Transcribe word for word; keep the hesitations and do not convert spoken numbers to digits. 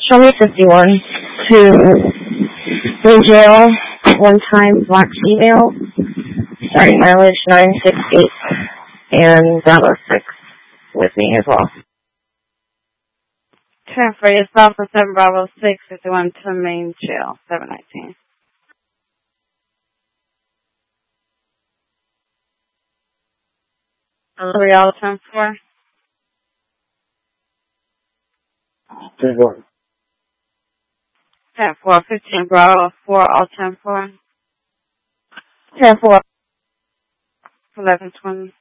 Show me fifty-one to in jail, one time, black female, starting mileage nine six eight, and Bravo six with me as well. ten for yourself for seven Bravo six, fifty-one to main jail, seven nineteen. Three all ten four. ten four. ten four, fifteen Bravo four, all ten four. ten four. eleven twenty.